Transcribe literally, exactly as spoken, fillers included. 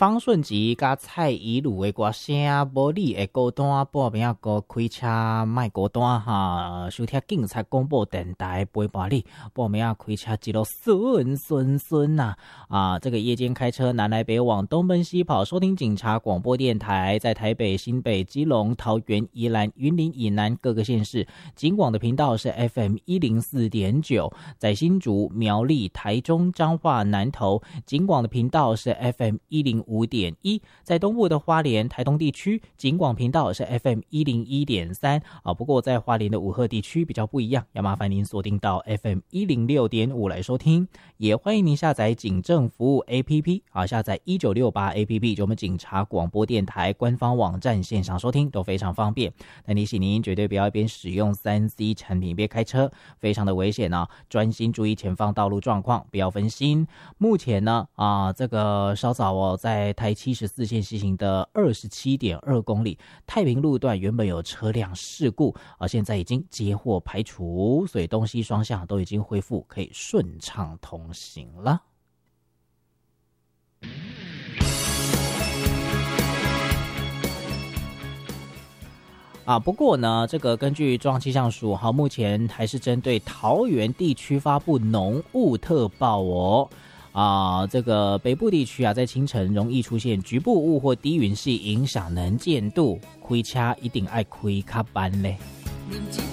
方顺吉甲蔡依鲁的歌声，无你的孤单，半暝啊个开车卖孤单哈，收听警察广播电台陪伴你，半暝啊开车一路顺顺顺呐啊！这个夜间开车南来北往，东奔西跑，收听警察广播电台，在台北、新北、基隆、桃园、宜兰、云林以南各个县市，警广的频道是 F M 一零四点九，在新竹、苗栗、台中、彰化、南投，警广的频道是 F M 一零五点一，在东部的花莲、台东地区，警广频道是 F M 一零一点三啊。不过在花莲的五鹤地区比较不一样，要麻烦您锁定到 F M 一零六点五来收听。也欢迎您下载警政服务 A P P 啊，下载一九六八 A P P， 就我们警察广播电台官方网站线上收听都非常方便。但提醒您绝对不要一边使用 三 C 产品一边开车，非常的危险啊！专心注意前方道路状况，不要分心。目前呢啊，这个稍早哦，在台七十四线西行的二十七点二公里太平路段原本有车辆事故啊，现在已经接获排除，所以东西双向都已经恢复，可以顺畅通行了。啊，不过呢，这个根据中央气象署哈，目前还是针对桃园地区发布浓雾特报哦。啊，这个北部地区啊，在清晨容易出现局部雾或低云系，影响能见度，开车一定要开较慢嘞。